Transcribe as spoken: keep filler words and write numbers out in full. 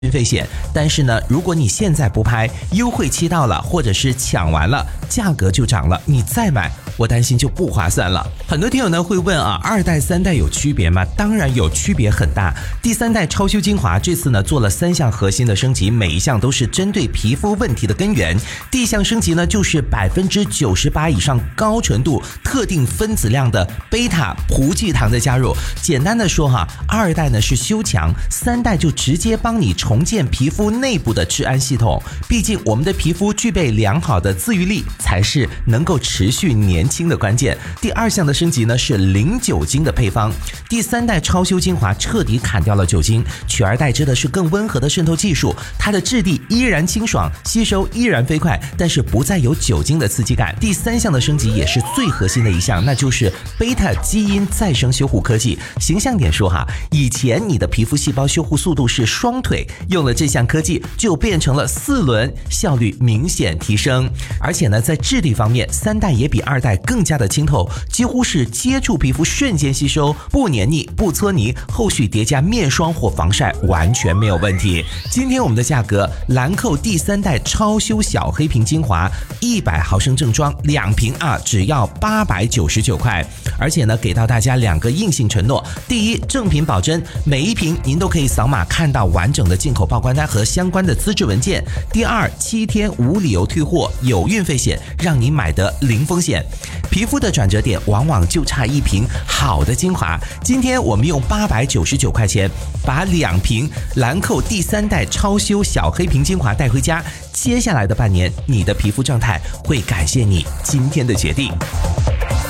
运费险，但是呢，如果你现在不拍，优惠期到了，或者是抢完了，价格就涨了，你再买，我担心就不划算了。很多听友呢会问啊，二代、三代有区别吗？当然有区别很大。第三代超修精华这次呢做了三项核心的升级，每一项都是针对皮肤问题的根源。第一项升级呢就是百分之九十八以上高纯度特定分子量的贝塔葡聚糖的加入。简单的说哈，二代呢是修强，三代就直接帮你重建皮肤内部的治安系统。毕竟我们的皮肤具备良好的自愈力，才是能够持续年轻的关键。第二项的升级呢是零酒精的配方。第三代超修精华彻底砍掉了酒精，取而代之的是更温和的渗透技术，它的质地依然清爽，吸收依然飞快，但是不再有酒精的刺激感。第三项的升级也是最核心的一项，那就是贝塔基因再生修护科技。形象点说哈，以前你的皮肤细胞修护速度是双腿，用了这项科技就变成了四轮，效率明显提升。而且呢，在质地方面，三代也比二代更加的清透，几乎是接触皮肤瞬间吸收，不黏腻不搓泥，后续叠加面霜或防晒完全没有问题。今天我们的价格，兰蔻第三代超修小黑瓶精华一百毫升正装两瓶啊，只要八百九十九块。而且呢，给到大家两个硬性承诺：第一，正品保真，每一瓶您都可以扫码看到完整的进口报关单和相关的资质文件；第二，七天无理由退货，有运费险，让你买得零风险。皮肤的转折点往往就差一瓶好的精华，今天我们用八百九十九块钱把两瓶兰蔻第三代超修小黑瓶精华带回家，接下来的半年，你的皮肤状态会感谢你今天的决定。